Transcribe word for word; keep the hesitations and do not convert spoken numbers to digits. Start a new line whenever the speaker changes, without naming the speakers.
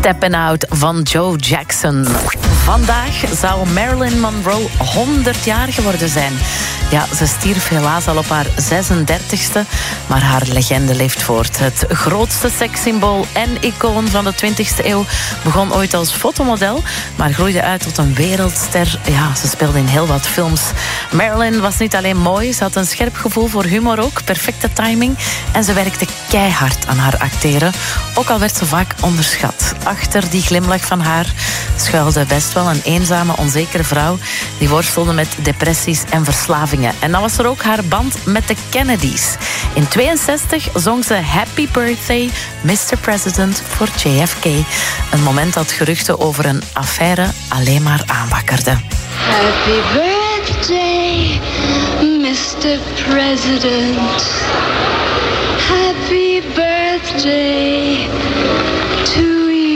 Steppin' Out van Joe Jackson. Vandaag zou Marilyn Monroe honderd jaar geworden zijn. Ja, ze stierf helaas al op haar zesendertigste, maar haar legende leeft voort. Het grootste sekssymbool en icoon van de twintigste eeuw begon ooit als fotomodel, maar groeide uit tot een wereldster. Ja, ze speelde in heel wat films. Marilyn was niet alleen mooi, ze had een scherp gevoel voor humor ook, perfecte timing en ze werkte keihard aan haar acteren, ook al werd ze vaak onderschat. Achter die glimlach van haar schuilde best wel een eenzame, onzekere vrouw die worstelde met depressies en verslavingen. En dan was er ook haar band met de Kennedys. In tweeënzestig zong ze Happy Birthday, mister President voor J F K. Een moment dat geruchten over een affaire alleen maar aanwakkerde.
Happy birthday, mister President. Happy birthday